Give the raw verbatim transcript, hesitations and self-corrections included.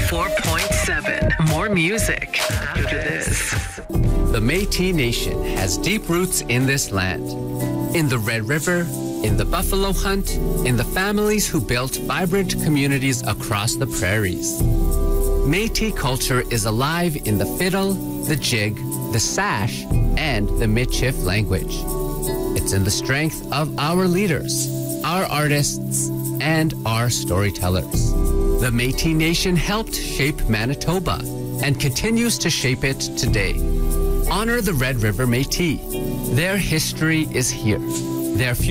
four point seven. More music after this. The Métis Nation has deep roots in this land. In the Red River, in the buffalo hunt, in the families who built vibrant communities across the prairies. Métis culture is alive in the fiddle, the jig, the sash, and the Michif language. It's in the strength of our leaders, our artists, and our storytellers. The Métis Nation helped shape Manitoba and continues to shape it today. Honor the Red River Métis. Their history is here. Their future